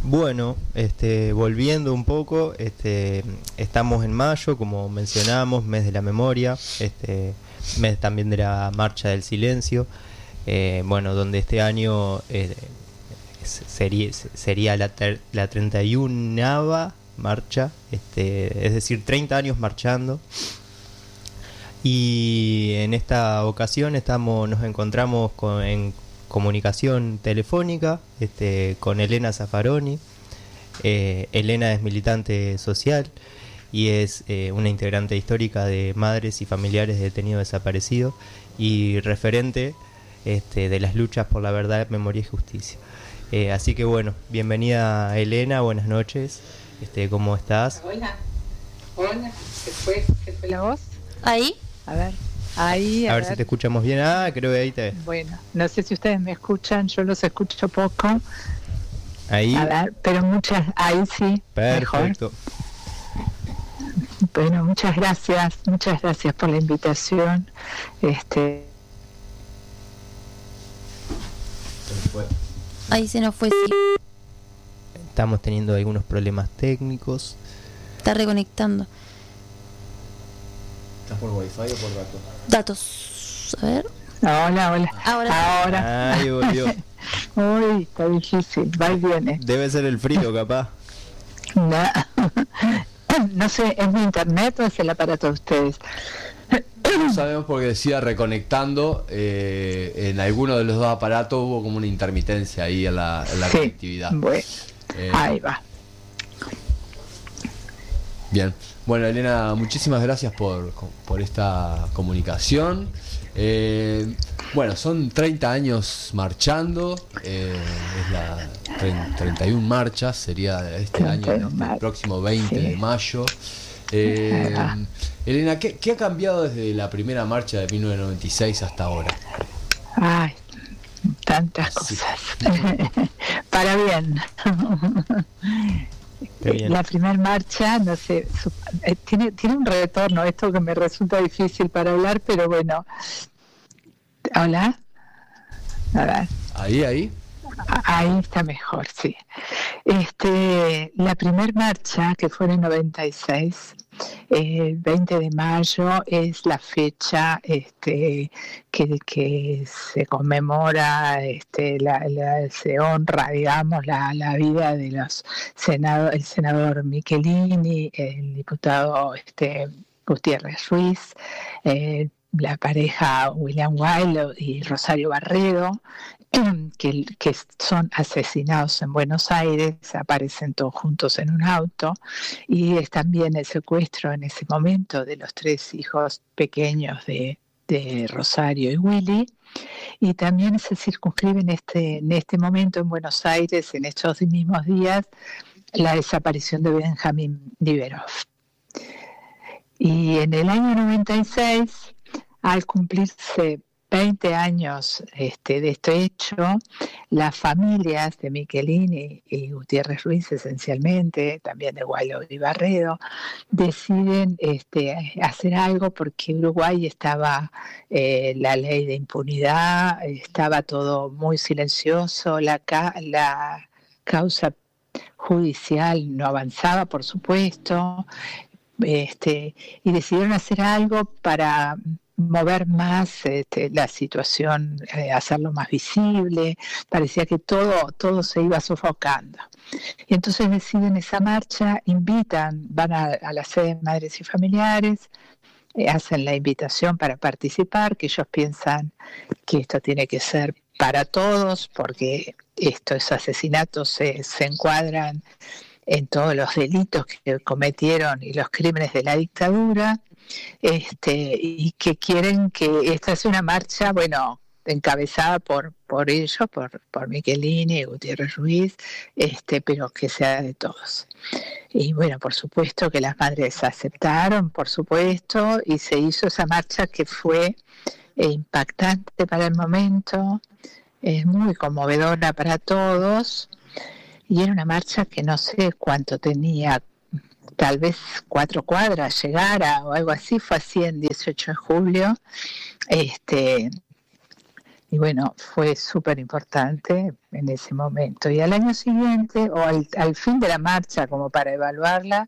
Bueno, volviendo un poco, estamos en mayo, como mencionamos, mes de la memoria, mes también de la Marcha del Silencio, bueno, donde este año sería la 31ª marcha, es decir, 30 años marchando. Y en esta ocasión nos encontramos en comunicación telefónica con Elena Zaffaroni. Elena es militante social y es una integrante histórica de madres y familiares de detenidos desaparecidos y referente de las luchas por la verdad, memoria y justicia. Así que bueno, bienvenida Elena, buenas noches. ¿Cómo estás? Hola, hola, ¿qué fue la voz? ¿Ahí? A ver, ahí, a ver si te escuchamos bien. Creo que ahí te ves. Bueno, no sé si ustedes me escuchan, yo los escucho poco. Ahí. A ver, pero ahí sí. Perfecto. Mejor. Bueno, muchas gracias por la invitación. Ahí se nos fue, sí. Estamos teniendo algunos problemas técnicos. Está reconectando. ¿Estás por Wi-Fi o por datos? Datos. A ver. Hola. Ahora. Ahí volvió. Uy, está difícil, va y viene. Debe ser el frío, capaz. No sé, ¿es mi internet o es el aparato de ustedes? No sabemos porque decía reconectando. En alguno de los dos aparatos hubo como una intermitencia ahí en la Sí, conectividad. Bueno, ahí va. Bien. Bueno, Elena, muchísimas gracias por esta comunicación. Bueno, son 30 años marchando, es la 31 marchas, sería este año, ¿no? El próximo 20 de mayo. Elena, ¿qué ha cambiado desde la primera marcha de 1996 hasta ahora? Ay, tantas cosas. Para bien. La primera marcha, no sé, tiene un retorno, esto que me resulta difícil para hablar, pero bueno. ¿Hola? A ver. Ahí. Ahí está mejor, sí. La primera marcha, que fue en el 96, el 20 de mayo, es la fecha que se conmemora, se honra, digamos, la vida de el senador Michelini, el diputado Gutiérrez Ruiz, la pareja William Wilde y Rosario Barredo, que son asesinados en Buenos Aires, aparecen todos juntos en un auto, y es también el secuestro en ese momento de los 3 hijos pequeños de Rosario y Willy, y también se circunscribe en este momento en Buenos Aires, en estos mismos días, la desaparición de Benjamín Liberov. Y en el año 96, al cumplirse 20 años de este hecho, las familias de Michelini y Gutiérrez Ruiz, esencialmente, también de Guailo y Barredo, deciden hacer algo porque Uruguay estaba, la ley de impunidad, estaba todo muy silencioso, la causa judicial no avanzaba, por supuesto, y decidieron hacer algo para mover más la situación, hacerlo más visible. Parecía que todo se iba sofocando. Y entonces deciden esa marcha, van a la sede de Madres y Familiares, hacen la invitación para participar, que ellos piensan que esto tiene que ser para todos, porque estos asesinatos se encuadran en todos los delitos que cometieron y los crímenes de la dictadura, y que quieren que esta sea una marcha, bueno, encabezada por ellos, por Michelini y Gutiérrez Ruiz, pero que sea de todos. Y bueno, por supuesto que las madres aceptaron, por supuesto, y se hizo esa marcha que fue impactante para el momento, muy conmovedora para todos, y era una marcha que no sé cuánto tenía, tal vez 4 cuadras llegara o algo así, fue así en 18 de julio, bueno, fue súper importante en ese momento. Y al año siguiente, o al fin de la marcha, como para evaluarla,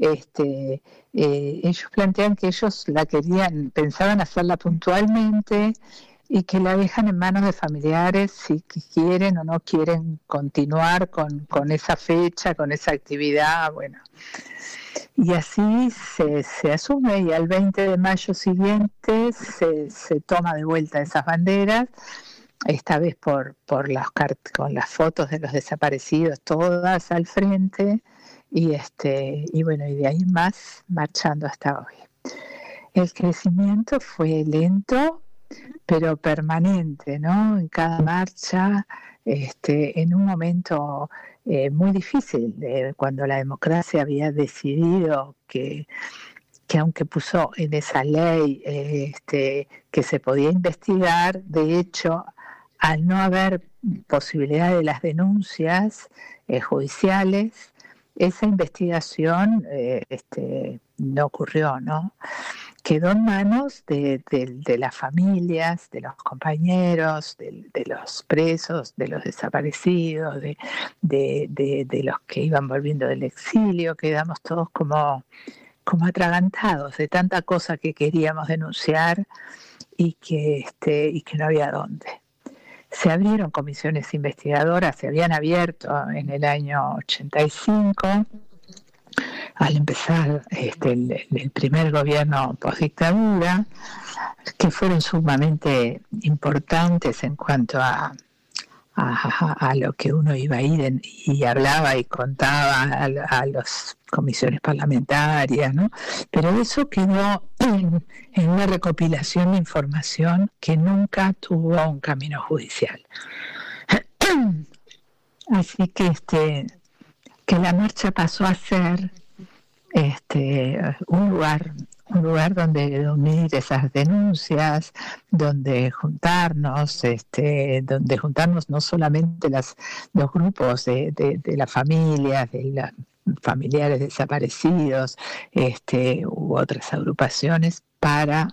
ellos plantean que ellos la querían, pensaban hacerla puntualmente y que la dejan en manos de familiares si quieren o no quieren continuar con esa fecha, con esa actividad, bueno. Y así se asume, y al 20 de mayo siguiente se toma de vuelta esas banderas, esta vez con las fotos de los desaparecidos todas al frente, y bueno, y de ahí más marchando hasta hoy. El crecimiento fue lento, pero permanente, ¿no? En cada marcha, en un momento muy difícil, cuando la democracia había decidido que aunque puso en esa ley que se podía investigar, de hecho, al no haber posibilidad de las denuncias judiciales, esa investigación no ocurrió, ¿no? Quedó en manos de las familias, de los compañeros, de los presos, de los desaparecidos, de los que iban volviendo del exilio. Quedamos todos como atragantados de tanta cosa que queríamos denunciar y que no había dónde. Se abrieron comisiones investigadoras, se habían abierto en el año 85, al empezar el primer gobierno postdictadura, que fueron sumamente importantes en cuanto a lo que uno iba a ir y hablaba y contaba a las comisiones parlamentarias, ¿no? Pero eso quedó en una recopilación de información que nunca tuvo un camino judicial. Así que la marcha pasó a ser un lugar donde unir esas denuncias, donde juntarnos no solamente los grupos de las familias, de los familiares desaparecidos, u otras agrupaciones para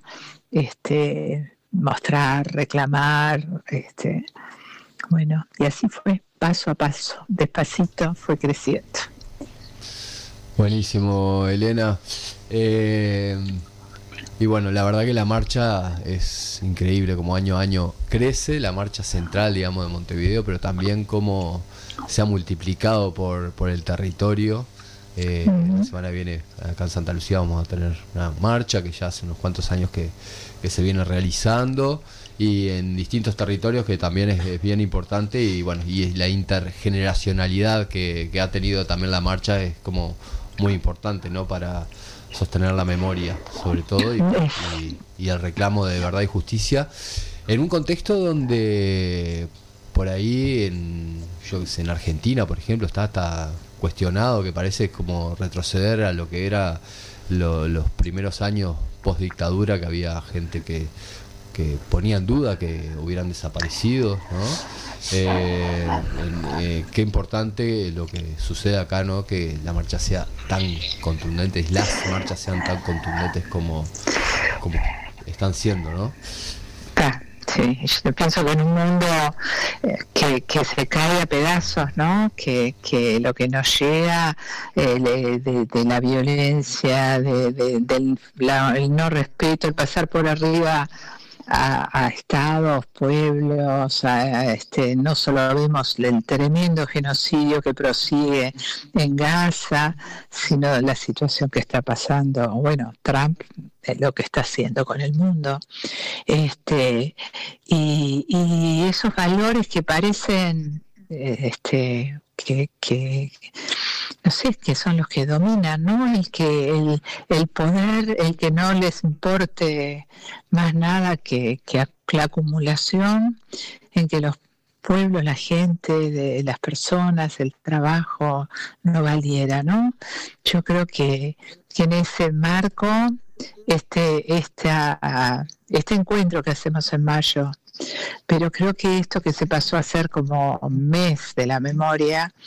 mostrar, reclamar, bueno, y así fue, paso a paso, despacito fue creciendo. Buenísimo, Elena. Y bueno, la verdad que la marcha es increíble, como año a año crece, la marcha central, digamos, de Montevideo, pero también cómo se ha multiplicado por el territorio. La semana que viene acá en Santa Lucía vamos a tener una marcha que ya hace unos cuantos años que se viene realizando, y en distintos territorios, que también es bien importante. Y bueno, y la intergeneracionalidad que ha tenido también la marcha es como muy importante, ¿no? Para sostener la memoria, sobre todo, y el reclamo de verdad y justicia, en un contexto donde por ahí en Argentina, por ejemplo, está hasta cuestionado, que parece como retroceder a lo que era los primeros años post dictadura, que había gente que ponía en duda que hubieran desaparecido, ¿no? Qué importante lo que sucede acá, ¿no? Que la marcha sea tan contundente, las marchas sean tan contundentes como están siendo, ¿no? Sí, yo pienso que en un mundo que se cae a pedazos, ¿no? Que lo que nos llega de la violencia, del no respeto, el pasar por arriba a estados, pueblos, no solo vemos el tremendo genocidio que prosigue en Gaza, sino la situación que está pasando, bueno, Trump, lo que está haciendo con el mundo, y esos valores que parecen que no sé, que son los que dominan, ¿no? El poder, el que no les importe más nada que la acumulación, en que los pueblos, la gente, de las personas, el trabajo no valiera, ¿no? Yo creo que en ese marco, este encuentro que hacemos en mayo, pero creo que esto que se pasó a ser como mes de la memoria,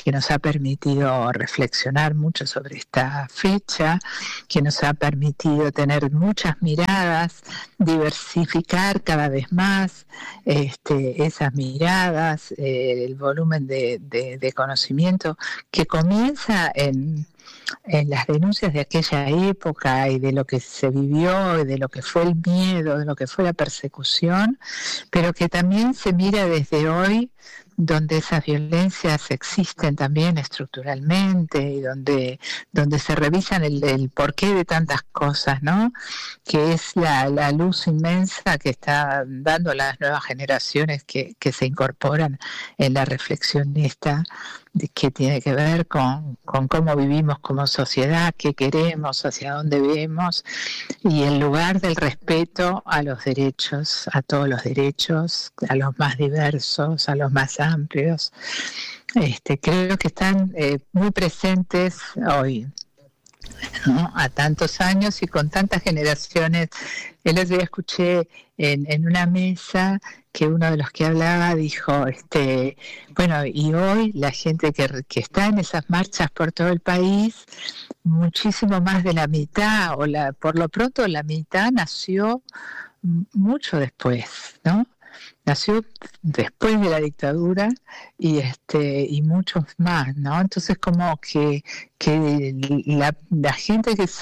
que nos ha permitido reflexionar mucho sobre esta fecha, que nos ha permitido tener muchas miradas, diversificar cada vez más esas miradas, el volumen de conocimiento que comienza en las denuncias de aquella época y de lo que se vivió, y de lo que fue el miedo, de lo que fue la persecución, pero que también se mira desde hoy, donde esas violencias existen también estructuralmente y donde se revisan el porqué de tantas cosas, ¿no? Que es la luz inmensa que está dando las nuevas generaciones que se incorporan en la reflexión esta, que tiene que ver con cómo vivimos como sociedad, qué queremos, hacia dónde vemos, y el lugar del respeto a los derechos, a todos los derechos, a los más diversos, a los más amplios. Creo que están muy presentes hoy, ¿no? A tantos años y con tantas generaciones. El otro día escuché en una mesa que uno de los que hablaba dijo, bueno, y hoy la gente que está en esas marchas por todo el país, muchísimo más de la mitad, por lo pronto la mitad nació mucho después, ¿no? Nació después de la dictadura y muchos más, ¿no? Entonces como que la gente que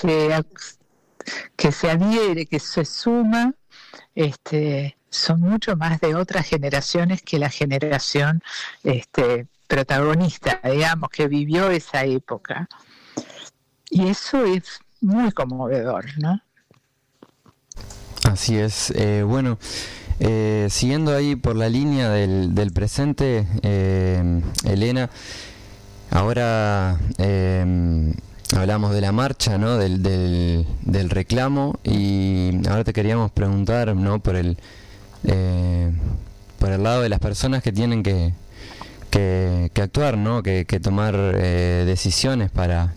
se adhiere, que se suma, son mucho más de otras generaciones que la generación protagonista, digamos, que vivió esa época. Y eso es muy conmovedor, ¿no? Así es. Bueno, siguiendo ahí por la línea del presente, Elena, ahora hablamos de la marcha, ¿no? del reclamo, y ahora te queríamos preguntar, ¿no? por el lado de las personas que tienen que actuar, ¿no? que tomar decisiones para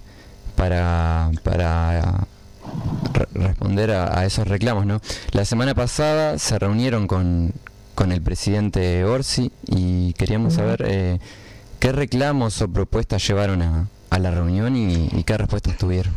responder a esos reclamos, ¿no? La semana pasada se reunieron con el presidente Orsi y queríamos saber qué reclamos o propuestas llevaron a la reunión y qué respuestas tuvieron.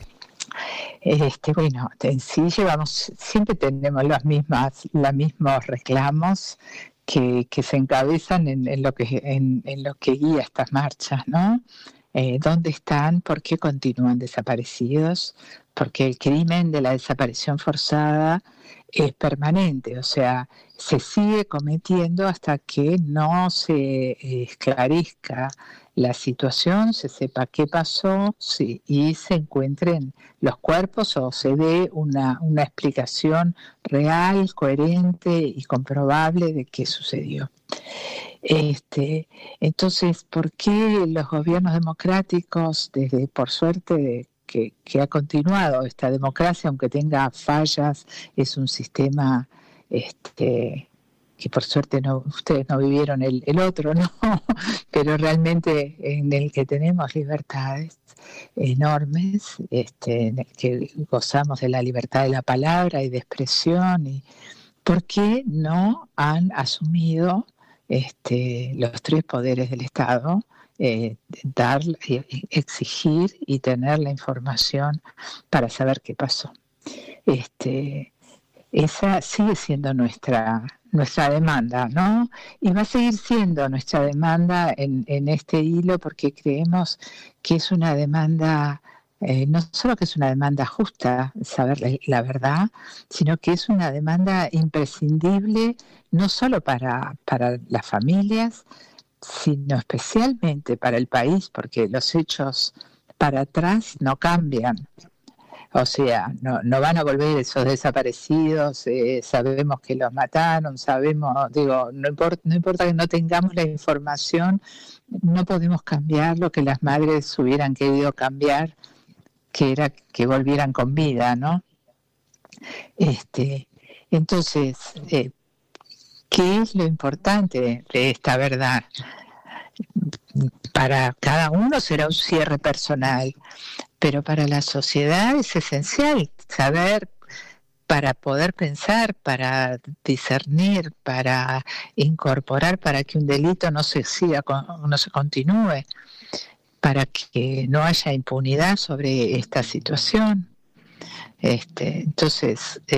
Bueno, en sí siempre tenemos los mismos reclamos que se encabezan en lo que guía estas marchas, ¿no? ¿Dónde están? ¿Por qué continúan desaparecidos? Porque el crimen de la desaparición forzada es permanente, o sea, se sigue cometiendo hasta que no se esclarezca la situación, se sepa qué pasó, sí, y se encuentren los cuerpos o se dé una explicación real, coherente y comprobable de qué sucedió. Entonces, ¿por qué los gobiernos democráticos, por suerte que ha continuado esta democracia, aunque tenga fallas, es un sistema que por suerte ustedes no vivieron el otro, ¿no? Pero realmente en el que tenemos libertades enormes, en el que gozamos de la libertad de la palabra y de expresión, y ¿por qué no han asumido los tres poderes del Estado, dar, exigir y tener la información para saber qué pasó? Esa sigue siendo nuestra demanda, ¿no? Y va a seguir siendo nuestra demanda en este hilo, porque creemos que es una demanda, no solo que es una demanda justa, saber la verdad, sino que es una demanda imprescindible, no solo para las familias, sino especialmente para el país, porque los hechos para atrás no cambian. O sea, no van a volver esos desaparecidos, sabemos que los mataron, no importa que no tengamos la información, no podemos cambiar lo que las madres hubieran querido cambiar, que era que volvieran con vida, ¿no? Entonces, ¿qué es lo importante de esta verdad? Para cada uno será un cierre personal, pero para la sociedad es esencial saber para poder pensar, para discernir, para incorporar, para que un delito no se continúe, para que no haya impunidad sobre esta situación. Entonces,